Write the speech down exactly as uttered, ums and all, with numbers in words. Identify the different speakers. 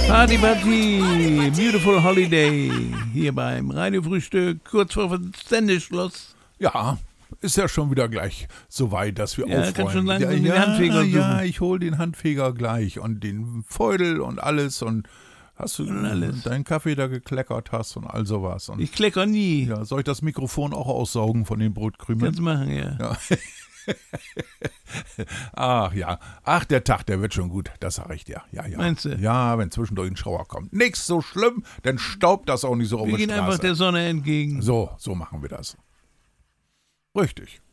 Speaker 1: Party, Party, Beautiful Holiday, hier beim Radiofrühstück, kurz vor Sendeschluss.
Speaker 2: Ja, ist ja schon wieder gleich so weit, dass wir
Speaker 1: Ja,
Speaker 2: aufräumen.
Speaker 1: kannst schon langsam
Speaker 2: ja,
Speaker 1: den
Speaker 2: ja,
Speaker 1: Handfeger suchen.
Speaker 2: ja, ich hole den Handfeger gleich und den Feudel und alles und hast du
Speaker 1: Und alles.
Speaker 2: deinen Kaffee da gekleckert hast und all sowas. Und
Speaker 1: Ich klecker nie.
Speaker 2: ja, soll ich das Mikrofon auch aussaugen von den Brotkrümeln?
Speaker 1: Kannst machen, ja.
Speaker 2: Ja. Ach ja, ach der Tag, der wird schon gut, das sag ich dir. Ja, ja.
Speaker 1: Meinst du?
Speaker 2: Ja, wenn zwischendurch ein Schauer kommt. Nichts so schlimm, dann staubt das auch nicht so auf
Speaker 1: Wir
Speaker 2: der
Speaker 1: gehen
Speaker 2: Straße.
Speaker 1: einfach der Sonne entgegen.
Speaker 2: So, so machen wir das. Richtig.